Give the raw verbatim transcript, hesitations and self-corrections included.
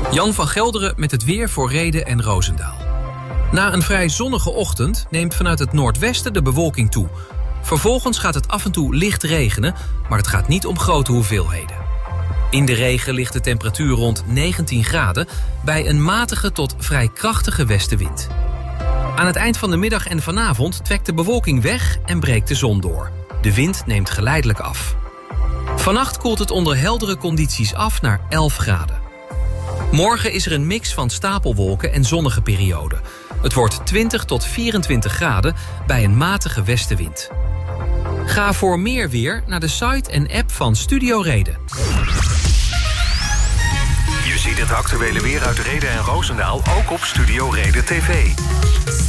Jan van Gelderen met het weer voor Rheden en Roosendaal. Na een vrij zonnige ochtend neemt vanuit het noordwesten de bewolking toe. Vervolgens gaat het af en toe licht regenen, maar het gaat niet om grote hoeveelheden. In de regen ligt de temperatuur rond negentien graden... bij een matige tot vrij krachtige westenwind. Aan het eind van de middag en vanavond trekt de bewolking weg en breekt de zon door. De wind neemt geleidelijk af. Vannacht koelt het onder heldere condities af naar elf graden. Morgen is er een mix van stapelwolken en zonnige perioden. Het wordt twintig tot vierentwintig graden bij een matige westenwind. Ga voor meer weer naar de site en app van Studio Reden. Je ziet het actuele weer uit Rheden en Roosendaal ook op Studio Reden T V.